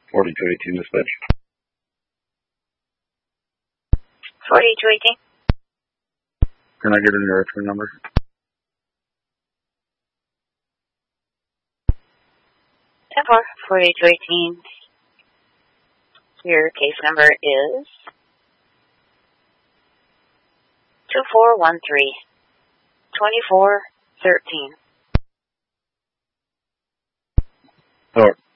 4218 dispatch. 4218. Can I get a nursery number? 10-4, 4218. Your case number is 2413 2413. Oh,